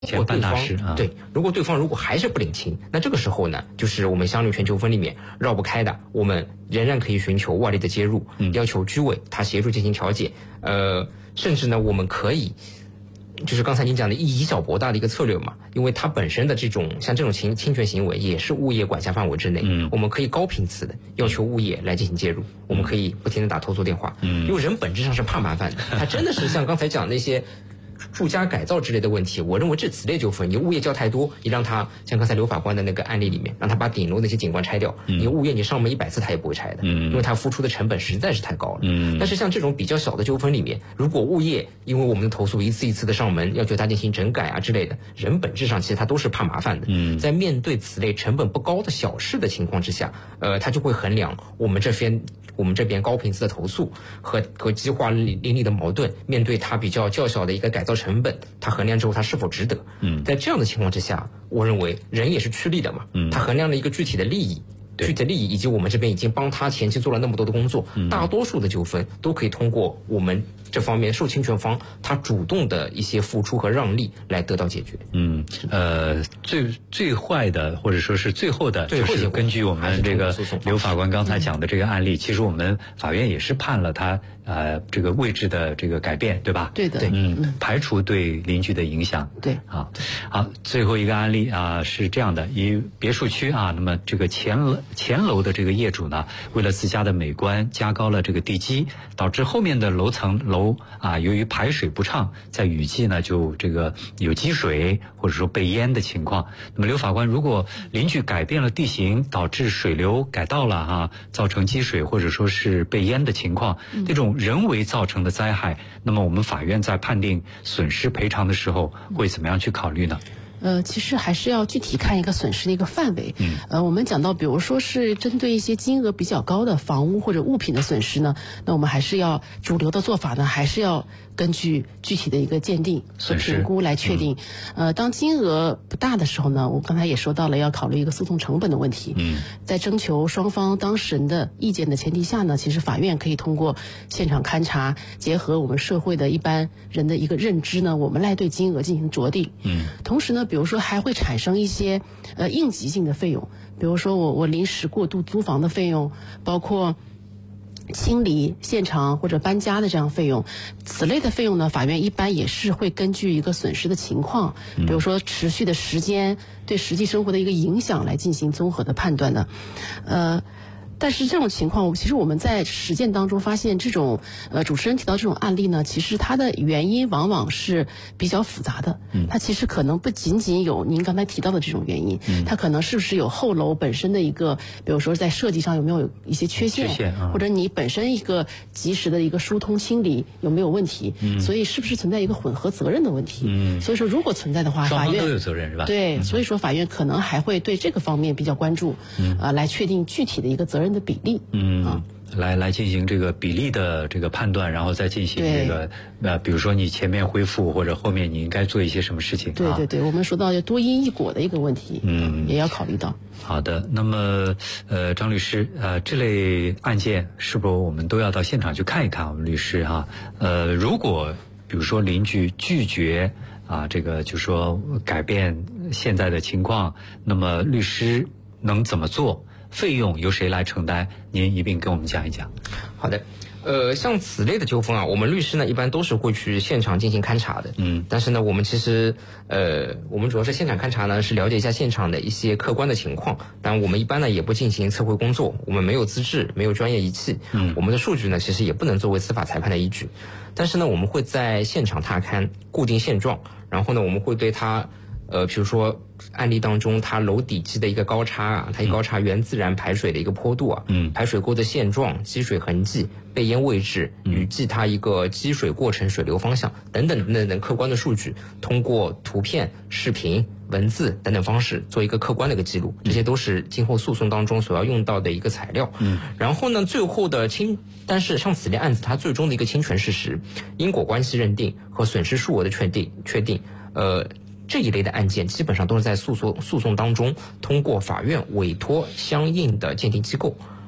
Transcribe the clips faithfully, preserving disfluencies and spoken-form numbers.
前半大师啊， 对，如果对方如果还是不领情，那这个时候呢，就是我们相邻权纠纷里面绕不开的，我们仍然可以寻求外力的介入，嗯、要求居委他协助进行调解，呃，甚至呢，我们可以。就是刚才您讲的以小博大的一个策略嘛，因为它本身的这种像这种侵侵权行为也是物业管辖范围之内，嗯，我们可以高频次的要求物业来进行介入，嗯、我们可以不停的打投诉电话，嗯，因为人本质上是怕麻烦的，他真的是像刚才讲那些。住家改造之类的问题，我认为这此类纠纷，你物业交太多，你让他像刚才刘法官的那个案例里面，让他把顶楼那些景观拆掉，嗯、你物业你上门一百次他也不会拆的，嗯，因为他付出的成本实在是太高了，嗯。但是像这种比较小的纠纷里面，如果物业因为我们的投诉一次一次的上门，要求他进行整改啊之类的，人本质上其实他都是怕麻烦的，嗯。在面对此类成本不高的小事的情况之下，呃，他就会衡量我们这边。我们这边高频次的投诉和和激化邻里的矛盾，面对它比较较小的一个改造成本，它衡量之后它是否值得？嗯，在这样的情况之下，我认为人也是趋利的嘛，嗯，他衡量了一个具体的利益。具体的利益以及我们这边已经帮他前期做了那么多的工作，嗯、大多数的纠纷都可以通过我们这方面受侵权方他主动的一些付出和让利来得到解决。 嗯，呃，最最坏的或者说是最后的，就是根据我们这个刘法官刚才讲的这个案例，其实我们法院也是判了他呃这个位置的这个改变，对吧？ 对的， 嗯，排除对邻居的影响。 对， 好，好，最后一个案例啊、呃、是这样的，以别墅区啊，那么这个前楼。前楼的这个业主呢，为了自家的美观，加高了这个地基，导致后面的楼层楼啊，由于排水不畅，在雨季呢就这个有积水或者说被淹的情况。那么刘法官，如果邻居改变了地形，导致水流改道了啊，造成积水或者说是被淹的情况，嗯、这种人为造成的灾害，那么我们法院在判定损失赔偿的时候，会怎么样去考虑呢？ 呃，其实还是要具体看一个损失的一个范围。嗯，呃，我们讲到，比如说是针对一些金额比较高的房屋或者物品的损失呢，那我们还是要主流的做法呢，还是要根据具体的一个鉴定和评估来确定。嗯、呃，当金额不大的时候呢，我刚才也说到了要考虑一个诉讼成本的问题。嗯，在征求双方当事人的意见的前提下呢，其实法院可以通过现场勘查，结合我们社会的一般人的一个认知呢，我们来对金额进行酌定。嗯，同时呢。比如说还会产生一些呃应急性的费用，比如说我我临时过渡租房的费用，包括清理现场或者搬家的这样费用，此类的费用呢，法院一般也是会根据一个损失的情况，比如说持续的时间对实际生活的一个影响来进行综合的判断的，呃。但是这种情况，其实我们在实践当中发现，这种呃主持人提到这种案例呢，其实它的原因往往是比较复杂的。嗯，它其实可能不仅仅有您刚才提到的这种原因，嗯，它可能是不是有后楼本身的一个，比如说在设计上有没有一些缺陷， 缺陷啊、 或者你本身一个及时的一个疏通清理有没有问题？嗯，所以是不是存在一个混合责任的问题？嗯，所以说如果存在的话，法院都有责任是吧？ 对，嗯、所以说法院可能还会对这个方面比较关注，嗯，啊、呃，来确定具体的一个责任的比例， 嗯，啊、来来进行这个比例的这个判断，然后再进行这个呃，比如说你前面恢复或者后面你应该做一些什么事情。 对对对，啊、我们说到多因一果的一个问题，嗯，也要考虑到。 好的，那么呃，张律师，呃，这类案件是不是我们都要到现场去看一看？我们律师哈、啊，呃，如果比如说邻居拒绝啊，这个就说改变现在的情况，那么律师能怎么做？费用由谁来承担？您一并跟我们讲一讲。 好的，呃，像此类的纠纷啊，我们律师呢一般都是会去现场进行勘查的。嗯，但是呢，我们其实呃，我们主要是现场勘查呢，是了解一下现场的一些客观的情况。但我们一般呢也不进行测绘工作，我们没有资质，没有专业仪器。嗯，我们的数据呢其实也不能作为司法裁判的依据。但是呢，我们会在现场踏勘，固定现状，然后呢，我们会对它。呃，比如说案例当中，它楼底基的一个高差啊，它一高差原自然排水的一个坡度啊，嗯，排水沟的现状、积水痕迹、被淹位置、雨季它一个积水过程、水流方向等等等等等客观的数据，通过图片、视频、文字等等方式做一个客观的一个记录，这些都是今后诉讼当中所要用到的一个材料。嗯，然后呢，最后的侵，但是像此类案子，它最终的一个侵权事实、因果关系认定和损失数额的确定，确定，呃。这一类的案件基本上都是在诉讼诉讼当中，通过法院委托相应的鉴定机构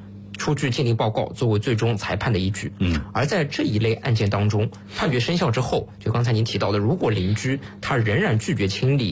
出具鉴定报告作为最终裁判的依据。嗯，而在这一类案件当中，判决生效之后，就刚才您提到的，如果邻居他仍然拒绝清理